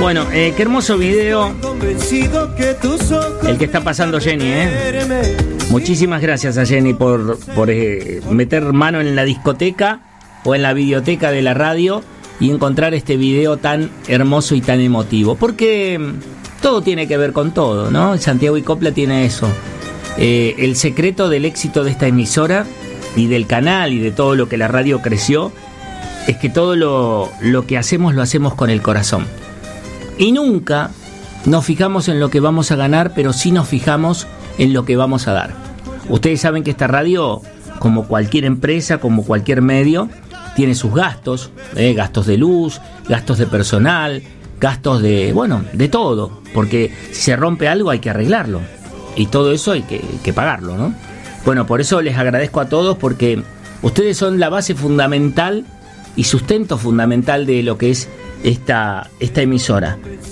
Bueno, qué hermoso video el que está pasando Jenny, Muchísimas gracias a Jenny por meter mano en la discoteca o en la videoteca de la radio y encontrar este video tan hermoso y tan emotivo. Porque todo tiene que ver con todo, ¿no? Santiago y Copla tiene eso. El secreto del éxito de esta emisora y del canal y de todo lo que la radio creció es que todo lo que hacemos lo hacemos con el corazón. Y nunca nos fijamos en lo que vamos a ganar, pero sí nos fijamos en lo que vamos a dar. Ustedes saben que esta radio, como cualquier empresa, como cualquier medio, tiene sus gastos, gastos de luz, gastos de personal, gastos de todo, porque si se rompe algo hay que arreglarlo y todo eso hay que pagarlo, ¿no? Bueno, por eso les agradezco a todos, porque ustedes son la base fundamental y sustento fundamental de lo que es esta emisora.